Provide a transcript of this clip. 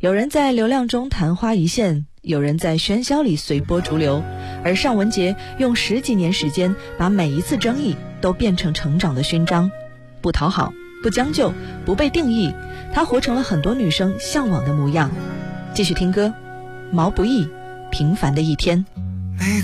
有人在流量中昙花一现，有人在喧嚣里随波逐流，而尚雯婕用10几年时间把每一次争议都变成成长的勋章。不讨好，不将就，不被定义，她活成了很多女生向往的模样。继续听歌，毛不易，平凡的一天。